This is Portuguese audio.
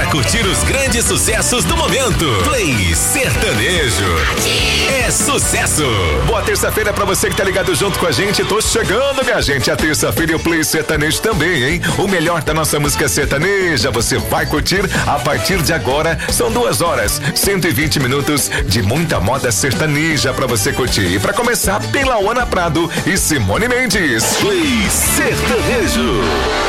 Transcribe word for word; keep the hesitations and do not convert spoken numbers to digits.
curtir os grandes sucessos do momento. Play Sertanejo. É sucesso. Boa terça-feira pra você que tá ligado junto com a gente. Tô chegando, minha gente. A terça-feira e o Play Sertanejo também, hein? O melhor da nossa música sertaneja você vai curtir a partir de agora. São duas horas, cento e vinte minutos de muita moda sertaneja pra você curtir. E pra começar, tem Lauana Prado e Simone Mendes. Play Sertanejo.